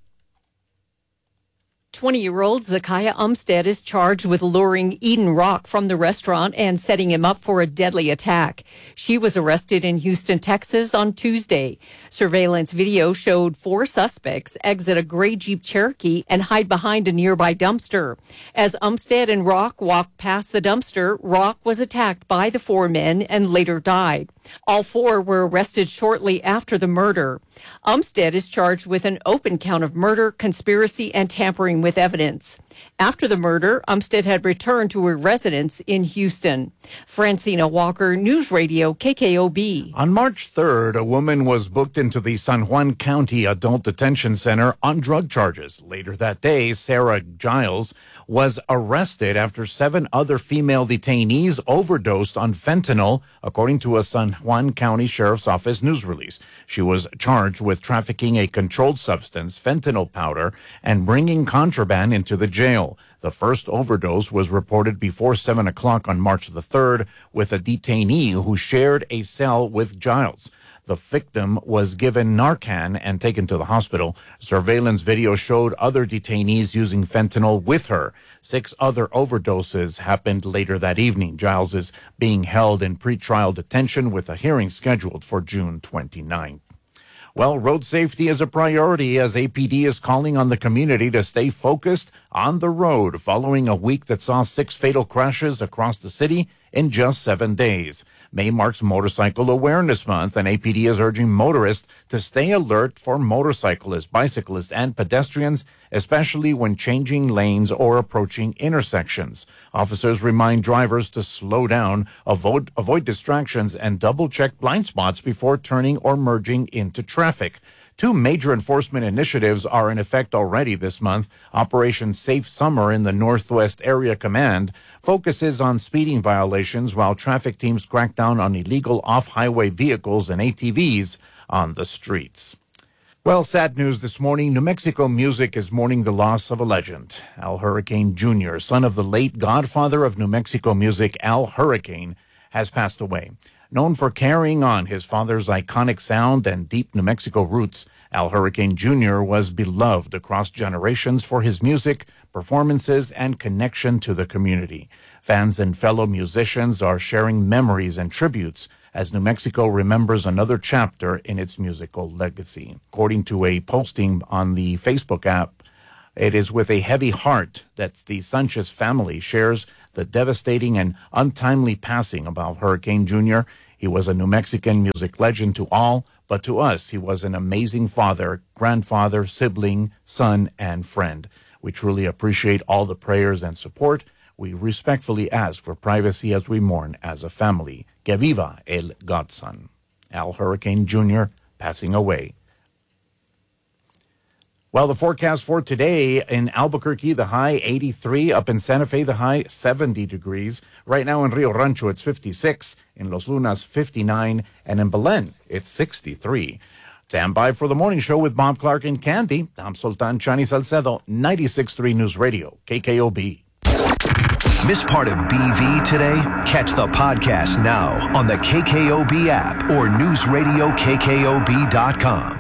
twenty-year-old Zakiah Umstead is charged with luring Eden Rock from the restaurant and setting him up for a deadly attack. She was arrested in Houston, Texas on Tuesday. Surveillance video showed four suspects exit a gray Jeep Cherokee and hide behind a nearby dumpster. As Umstead and Rock walked past the dumpster, Rock was attacked by the four men and later died. All four were arrested shortly after the murder. Umstead is charged with an open count of murder, conspiracy, and tampering with evidence. After the murder, Umstead had returned to her residence in Houston. Francina Walker, News Radio K K O B. On March third, a woman was booked into the San Juan County Adult Detention Center on drug charges. Later that day, Sarah Giles was arrested after seven other female detainees overdosed on fentanyl, according to a San Juan County Sheriff's Office news release. She was charged with trafficking a controlled substance, fentanyl powder, and bringing contraband into the jail. The first overdose was reported before seven o'clock on March the third with a detainee who shared a cell with Giles. The victim was given Narcan and taken to the hospital. Surveillance video showed other detainees using fentanyl with her. Six other overdoses happened later that evening. Giles is being held in pretrial detention with a hearing scheduled for June twenty-ninth. Well, road safety is a priority as A P D is calling on the community to stay focused on the road following a week that saw six fatal crashes across the city in just seven days. May marks Motorcycle Awareness Month, and A P D is urging motorists to stay alert for motorcyclists, bicyclists, and pedestrians, especially when changing lanes or approaching intersections. Officers remind drivers to slow down, avoid, avoid distractions, and double-check blind spots before turning or merging into traffic. Two major enforcement initiatives are in effect already this month. Operation Safe Summer in the Northwest Area Command focuses on speeding violations while traffic teams crack down on illegal off-highway vehicles and A T Vs on the streets. Well, sad news this morning. New Mexico music is mourning the loss of a legend. Al Hurricane Junior, son of the late godfather of New Mexico music, Al Hurricane, has passed away. Known for carrying on his father's iconic sound and deep New Mexico roots, Al Hurricane Junior was beloved across generations for his music, performances, and connection to the community. Fans and fellow musicians are sharing memories and tributes as New Mexico remembers another chapter in its musical legacy. According to a posting on the Facebook app, it is with a heavy heart that the Sanchez family shares the devastating and untimely passing of Al Hurricane Junior He was a New Mexican music legend to all, but to us, he was an amazing father, grandfather, sibling, son, and friend. We truly appreciate all the prayers and support. We respectfully ask for privacy as we mourn as a family. Que viva el godson. Al Hurricane Junior passing away. Well, the forecast for today in Albuquerque, the high eighty-three. Up in Santa Fe, the high seventy degrees. Right now in Rio Rancho, it's fifty-six. In Los Lunas, fifty-nine. And in Belen, it's sixty-three. Stand by for the morning show with Bob Clark and Candy. I'm Sultan Chani Salcedo, ninety-six point three News Radio, K K O B. Miss part of B V today? Catch the podcast now on the K K O B app or news radio K K O B dot com.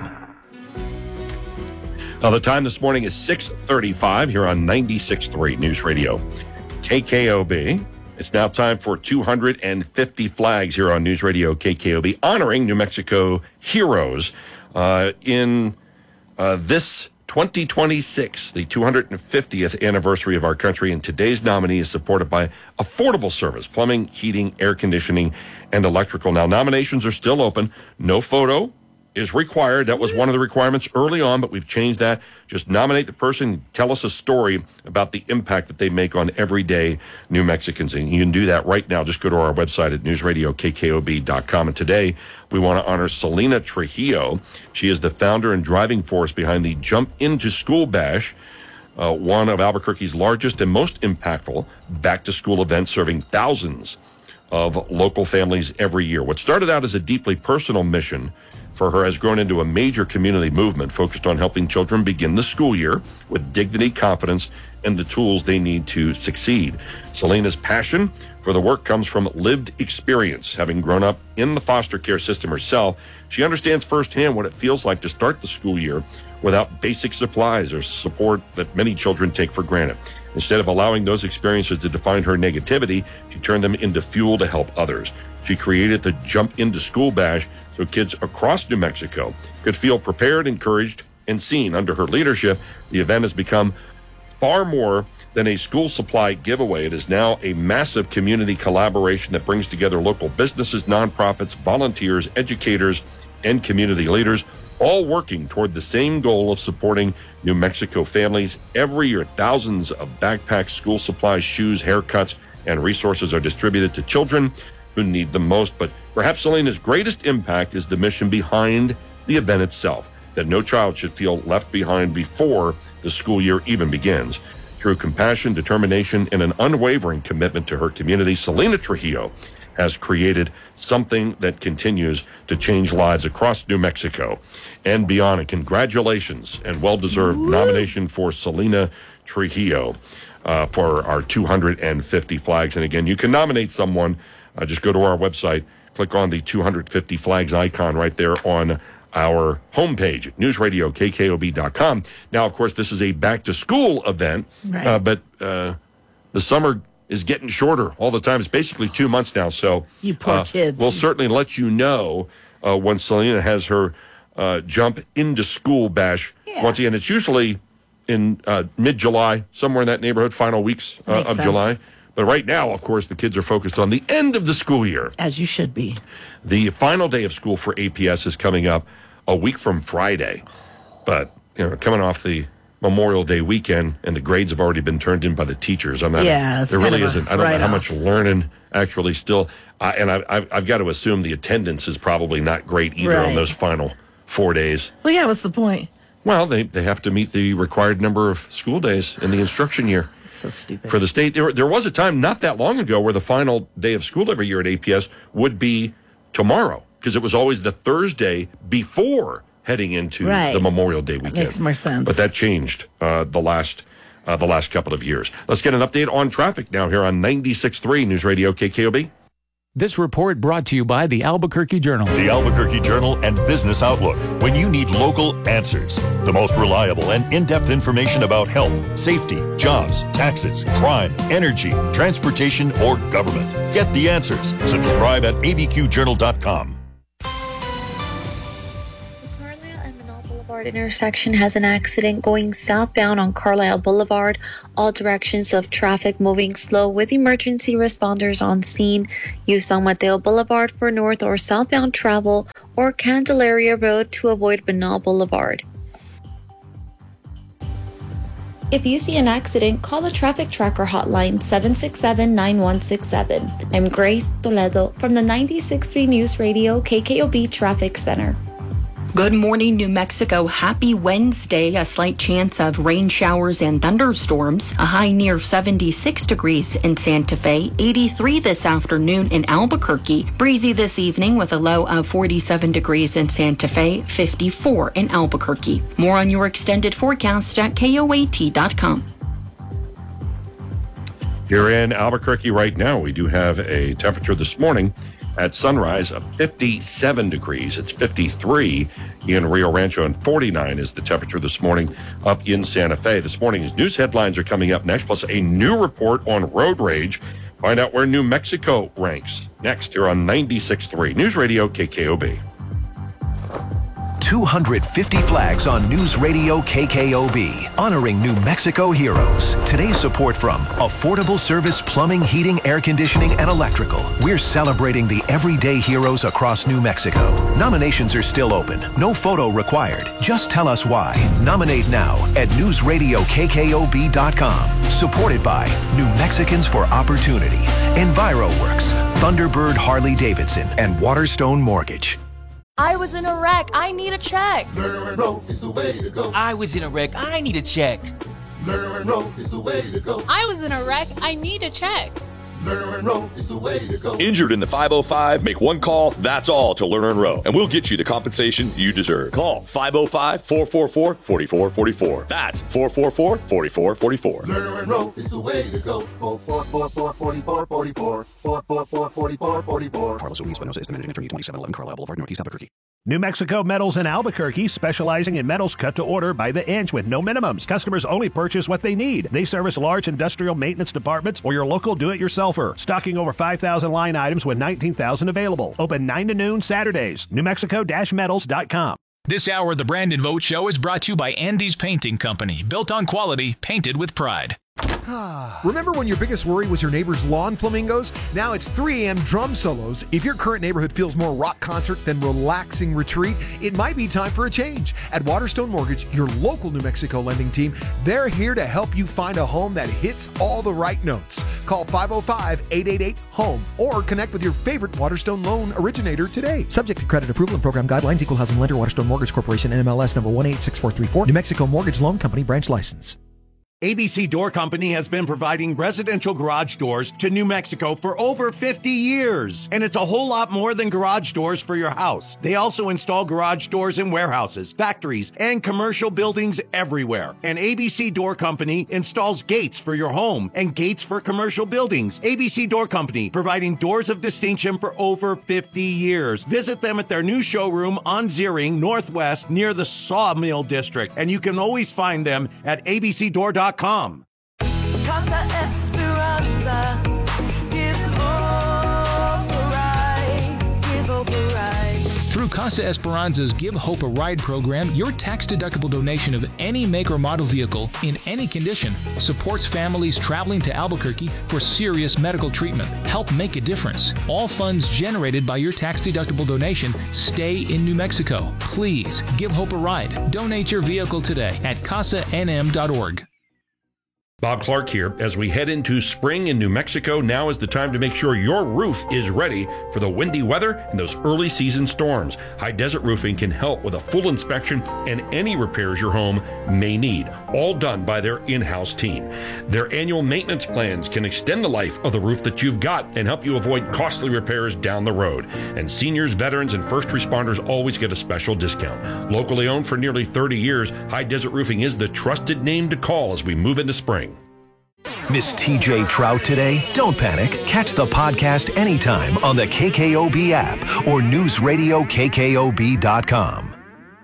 Now, the time this morning is six thirty-five here on ninety-six point three News Radio, K K O B. It's now time for two hundred fifty flags here on News Radio K K O B, honoring New Mexico heroes uh, in uh, this twenty twenty-six, the two hundred fiftieth anniversary of our country. And today's nominee is supported by affordable service, plumbing, heating, air conditioning, and electrical. Now, nominations are still open. No photo is required. That was one of the requirements early on, but we've changed that. Just nominate the person, tell us a story about the impact that they make on everyday New Mexicans. And you can do that right now. Just go to our website at news radio K K O B dot com. And today we want to honor Selena Trujillo. She is the founder and driving force behind the Jump Into School Bash, uh, one of Albuquerque's largest and most impactful back-to-school events, serving thousands of local families every year. What started out as a deeply personal mission for her has grown into a major community movement focused on helping children begin the school year with dignity, confidence, and the tools they need to succeed. Selena's passion for the work comes from lived experience. Having grown up in the foster care system herself, she understands firsthand what it feels like to start the school year without basic supplies or support that many children take for granted. Instead of allowing those experiences to define her negativity, she turned them into fuel to help others. She created the Jump Into School Bash so kids across New Mexico could feel prepared, encouraged, and seen. Under her leadership, the event has become far more than a school supply giveaway. It is now a massive community collaboration that brings together local businesses, nonprofits, volunteers, educators, and community leaders, all working toward the same goal of supporting New Mexico families. Every year, thousands of backpacks, school supplies, shoes, haircuts, and resources are distributed to children who need them most. But perhaps Selena's greatest impact is the mission behind the event itself, that no child should feel left behind before the school year even begins. Through compassion, determination, and an unwavering commitment to her community, Selena Trujillo has created something that continues to change lives across New Mexico and beyond. And congratulations and well-deserved Woo. nomination for Selena Trujillo uh, for our two hundred fifty flags. And again, you can nominate someone. Uh, just go to our website, click on the two hundred fifty flags icon right there on our homepage at news radio K K O B dot com. Now, of course, this is a back-to-school event, right. uh, but uh, the summer is getting shorter all the time. It's basically two months now, so you poor uh, kids. We'll certainly let you know uh, when Selena has her uh, Jump Into School Bash. Yeah. Once again, it's usually in uh, mid-July, somewhere in that neighborhood, final weeks uh, of sense. July. But right now, of course, the kids are focused on the end of the school year. As you should be. The final day of school for A P S is coming up a week from Friday. But, you know, coming off the Memorial Day weekend, and the grades have already been turned in by the teachers. I'm not, yeah, there really isn't. I don't know how off. much learning actually still. Uh, and I, I've, I've got to assume the attendance is probably not great either right. on those final four days. Well, yeah, what's the point? Well, they, they have to meet the required number of school days in the instruction year. It's so stupid. For the state, there, there was a time not that long ago where the final day of school every year at A P S would be tomorrow, because it was always the Thursday before heading into Right. the Memorial Day weekend. Makes more sense. But that changed uh, the last uh, the last couple of years. Let's get an update on traffic now here on ninety-six point three News Radio K K O B. This report brought to you by the Albuquerque Journal. The Albuquerque Journal and Business Outlook. When you need local answers, the most reliable and in-depth information about health, safety, jobs, taxes, crime, energy, transportation, or government. Get the answers. Subscribe at a b q journal dot com. Boulevard intersection has an accident going southbound on Carlisle Boulevard. All directions of traffic moving slow with emergency responders on scene. Use San Mateo Boulevard for north or southbound travel or Candelaria Road to avoid Bernal Boulevard. If you see an accident, call the Traffic Tracker hotline seven six seven, nine one six seven. I'm Grace Toledo from the ninety-six point three News Radio K K O B Traffic Center. Good morning, New Mexico. Happy Wednesday. A slight chance of rain showers and thunderstorms. A high near seventy-six degrees in Santa Fe. eighty-three this afternoon in Albuquerque. Breezy this evening with a low of forty-seven degrees in Santa Fe. fifty-four in Albuquerque. More on your extended forecast at K O A T dot com. Here in Albuquerque right now, we do have a temperature this morning at sunrise of fifty-seven degrees. It's fifty-three in Rio Rancho, and forty-nine is the temperature this morning up in Santa Fe. This morning's news headlines are coming up next, plus a new report on road rage. Find out where New Mexico ranks next here on ninety-six point three News Radio K K O B. two hundred fifty flags on News Radio K K O B, honoring New Mexico heroes. Today's support from Affordable Service Plumbing, Heating, Air Conditioning, and Electrical. We're celebrating the everyday heroes across New Mexico. Nominations are still open. No photo required. Just tell us why. Nominate now at news radio k k o b dot com. Supported by New Mexicans for Opportunity, EnviroWorks, Thunderbird Harley Davidson, and Waterstone Mortgage. I was in a wreck. I need a check. Learn and roll is the way to go. I was in a wreck. I need a check. Learn and roll is the way to go. I was in a wreck. I need a check. Learn and roll is the way to go. Injured in the five oh five? Make one call, that's all, to Lerner and Rowe, and we'll get you the compensation you deserve. Call five oh five, four four four, four four four four. That's four four four, four four four four. Learn and roll is the way to go. four four four, four four four, four four. four four four, four four four four. Carlos O'Neill Espinosa is the managing attorney, twenty-seven eleven Carlisle Boulevard, Northeast Albuquerque. New Mexico Metals in Albuquerque, specializing in metals cut to order by the inch with no minimums. Customers only purchase what they need. They service large industrial maintenance departments or your local do-it-yourselfer. Stocking over five thousand line items with nineteen thousand available. Open nine to noon Saturdays. new mexico dash metals dot com. This hour of the Brandon Vogt Show is brought to you by Andy's Painting Company. Built on quality, painted with pride. Remember when your biggest worry was your neighbor's lawn flamingos? Now it's three a.m. drum solos. If your current neighborhood feels more rock concert than relaxing retreat, it might be time for a change. At Waterstone Mortgage, your local New Mexico lending team, they're here to help you find a home that hits all the right notes. Call five oh five, eight eight eight, HOME or connect with your favorite Waterstone loan originator today. Subject to credit approval and program guidelines. Equal housing lender, Waterstone Mortgage Corporation, N M L S number one eight six four three four. New Mexico Mortgage Loan Company branch license. A B C Door Company has been providing residential garage doors to New Mexico for over fifty years. And it's a whole lot more than garage doors for your house. They also install garage doors in warehouses, factories, and commercial buildings everywhere. And A B C Door Company installs gates for your home and gates for commercial buildings. A B C Door Company, providing doors of distinction for over fifty years. Visit them at their new showroom on Ziering Northwest near the Sawmill District. And you can always find them at a b c door dot com. Casa Esperanza, give hope a ride, give hope a ride. Through Casa Esperanza's Give Hope a Ride program, your tax-deductible donation of any make or model vehicle in any condition supports families traveling to Albuquerque for serious medical treatment. Help make a difference. All funds generated by your tax-deductible donation stay in New Mexico. Please give Hope a ride. Donate your vehicle today at casa n m dot org. Bob Clark here. As we head into spring in New Mexico, now is the time to make sure your roof is ready for the windy weather and those early season storms. High Desert Roofing can help with a full inspection and any repairs your home may need, all done by their in-house team. Their annual maintenance plans can extend the life of the roof that you've got and help you avoid costly repairs down the road. And seniors, veterans, and first responders always get a special discount. Locally owned for nearly thirty years, High Desert Roofing is the trusted name to call as we move into spring. Miss T J Trout today? Don't panic. Catch the podcast anytime on the K K O B app or news radio K K O B dot com.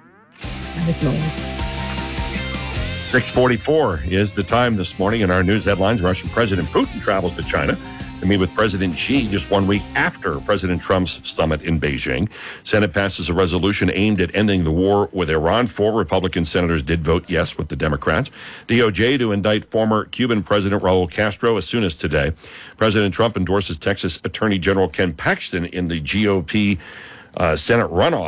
six forty-four is the time this morning in our news headlines. Russian President Putin travels to China to meet with President Xi just one week after President Trump's summit in Beijing. Senate passes a resolution aimed at ending the war with Iran. Four Republican senators did vote yes with the Democrats. D O J to indict former Cuban President Raul Castro as soon as today. President Trump endorses Texas Attorney General Ken Paxton in the G O P Uh, Senate runoff